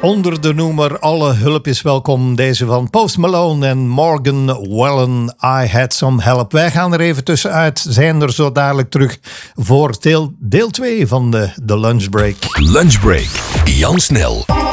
Onder de noemer Alle hulp is welkom. Deze van Post Malone en Morgan Wallen. I Had Some Help. Wij gaan er even tussenuit. Zijn er zo dadelijk terug voor deel 2 van de lunchbreak. Lunchbreak. Jan Snel.